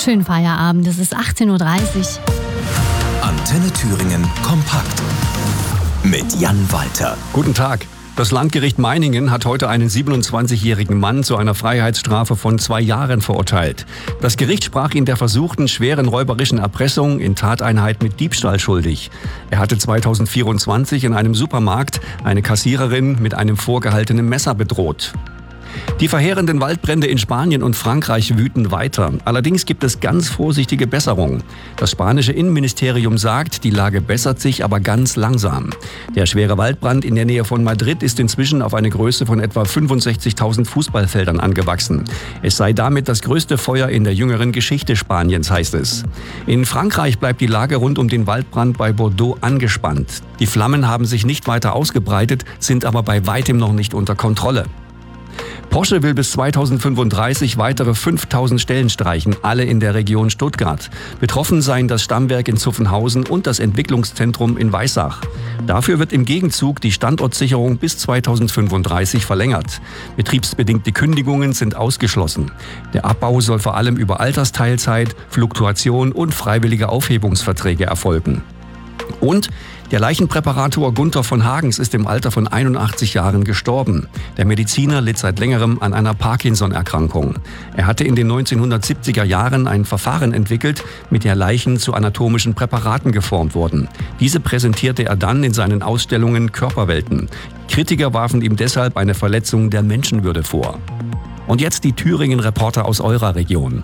schönen Feierabend. Es ist 18.30 Uhr. Antenne Thüringen kompakt mit Jan Walter. Guten Tag. Das Landgericht Meiningen hat heute einen 27-jährigen Mann zu einer Freiheitsstrafe von 2 Jahren verurteilt. Das Gericht sprach ihn der versuchten schweren räuberischen Erpressung in Tateinheit mit Diebstahl schuldig. Er hatte 2024 in einem Supermarkt eine Kassiererin mit einem vorgehaltenen Messer bedroht. Die verheerenden Waldbrände in Spanien und Frankreich wüten weiter. Allerdings gibt es ganz vorsichtige Besserung. Das spanische Innenministerium sagt, die Lage bessert sich, aber ganz langsam. Der schwere Waldbrand in der Nähe von Madrid ist inzwischen auf eine Größe von etwa 65.000 Fußballfeldern angewachsen. Es sei damit das größte Feuer in der jüngeren Geschichte Spaniens, heißt es. In Frankreich bleibt die Lage rund um den Waldbrand bei Bordeaux angespannt. Die Flammen haben sich nicht weiter ausgebreitet, sind aber bei weitem noch nicht unter Kontrolle. Porsche will bis 2035 weitere 5.000 Stellen streichen, alle in der Region Stuttgart. Betroffen seien das Stammwerk in Zuffenhausen und das Entwicklungszentrum in Weissach. Dafür wird im Gegenzug die Standortsicherung bis 2035 verlängert. Betriebsbedingte Kündigungen sind ausgeschlossen. Der Abbau soll vor allem über Altersteilzeit, Fluktuation und freiwillige Aufhebungsverträge erfolgen. Und der Leichenpräparator Gunther von Hagens ist im Alter von 81 Jahren gestorben. Der Mediziner litt seit längerem an einer Parkinson-Erkrankung. Er hatte in den 1970er Jahren ein Verfahren entwickelt, mit der Leichen zu anatomischen Präparaten geformt wurden. Diese präsentierte er dann in seinen Ausstellungen Körperwelten. Kritiker warfen ihm deshalb eine Verletzung der Menschenwürde vor. Und jetzt die Thüringen-Reporter aus eurer Region.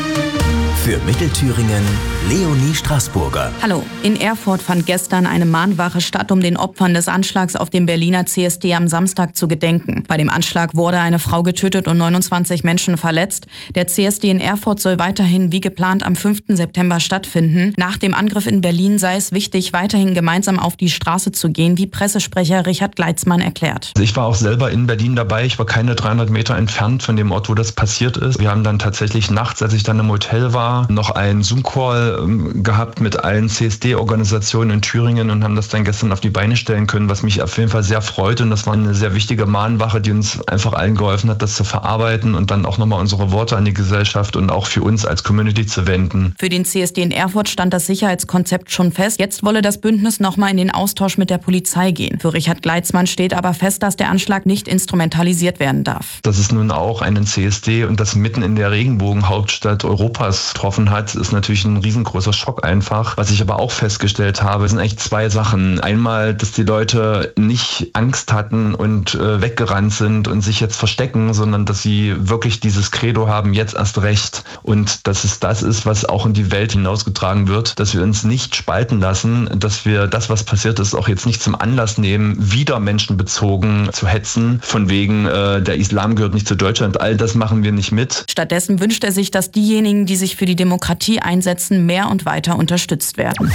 Für Mittelthüringen Leonie Straßburger. Hallo. In Erfurt fand gestern eine Mahnwache statt, um den Opfern des Anschlags auf dem Berliner CSD am Samstag zu gedenken. Bei dem Anschlag wurde eine Frau getötet und 29 Menschen verletzt. Der CSD in Erfurt soll weiterhin wie geplant am 5. September stattfinden. Nach dem Angriff in Berlin sei es wichtig, weiterhin gemeinsam auf die Straße zu gehen, wie Pressesprecher Richard Gleitzmann erklärt. Ich war auch selber in Berlin dabei. Ich war keine 300 Meter entfernt von dem Ort, wo das passiert ist. Wir haben dann tatsächlich nachts, als ich dann im Hotel war, noch einen Zoom-Call gehabt mit allen CSD-Organisationen in Thüringen und haben das dann gestern auf die Beine stellen können, was mich auf jeden Fall sehr freut. Und das war eine sehr wichtige Mahnwache, die uns einfach allen geholfen hat, das zu verarbeiten und dann auch nochmal unsere Worte an die Gesellschaft und auch für uns als Community zu wenden. Für den CSD in Erfurt stand das Sicherheitskonzept schon fest. Jetzt wolle das Bündnis nochmal in den Austausch mit der Polizei gehen. Für Richard Gleitzmann steht aber fest, dass der Anschlag nicht instrumentalisiert werden darf. Dass es nun auch einen CSD und das mitten in der Regenbogenhauptstadt Europas getroffen hat, ist natürlich ein riesengroßer Schock einfach. Was ich aber auch festgestellt habe, sind echt 2 Sachen. Einmal, dass die Leute nicht Angst hatten und weggerannt sind und sich jetzt verstecken, sondern dass sie wirklich dieses Credo haben, jetzt erst recht. Und dass es das ist, was auch in die Welt hinausgetragen wird, dass wir uns nicht spalten lassen, dass wir das, was passiert ist, auch jetzt nicht zum Anlass nehmen, wieder menschenbezogen zu hetzen, von wegen, der Islam gehört nicht zu Deutschland. All das machen wir nicht mit. Stattdessen wünscht er sich, dass diejenigen, die sich für die Demokratie einsetzen, mehr und weiter unterstützt werden.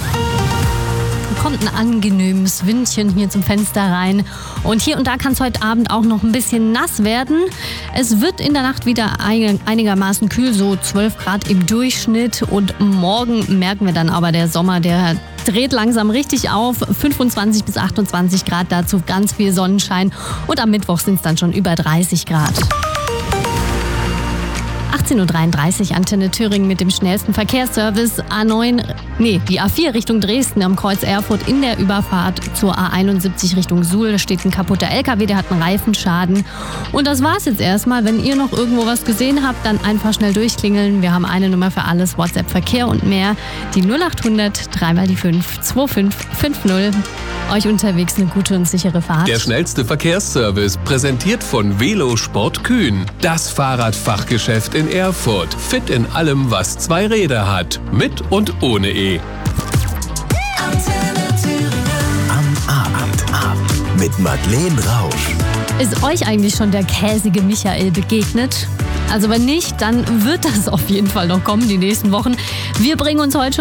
Kommt ein angenehmes Windchen hier zum Fenster rein. Und hier und da kann es heute Abend auch noch ein bisschen nass werden. Es wird in der Nacht wieder einigermaßen kühl, so 12 Grad im Durchschnitt. Und morgen merken wir dann aber, der Sommer, der dreht langsam richtig auf. 25 bis 28 Grad, dazu ganz viel Sonnenschein. Und am Mittwoch sind es dann schon über 30 Grad. 18.33 Uhr, Antenne Thüringen mit dem schnellsten Verkehrsservice. Die A4 Richtung Dresden am Kreuz Erfurt in der Überfahrt zur A71 Richtung Suhl. Da steht ein kaputter LKW, der hat einen Reifenschaden. Und das war's jetzt erstmal. Wenn ihr noch irgendwo was gesehen habt, dann einfach schnell durchklingeln. Wir haben eine Nummer für alles, WhatsApp, Verkehr und mehr. Die 0800 3 mal die 5 2550. Euch unterwegs eine gute und sichere Fahrt. Der schnellste Verkehrsservice, präsentiert von Velosport Kühn. Das Fahrradfachgeschäft in Erfurt. Fit in allem, was 2 Räder hat. Mit und ohne E. Am Abend mit Madeleine Rausch. Ist euch eigentlich schon der käsige Michael begegnet? Also wenn nicht, dann wird das auf jeden Fall noch kommen die nächsten Wochen. Wir bringen uns heute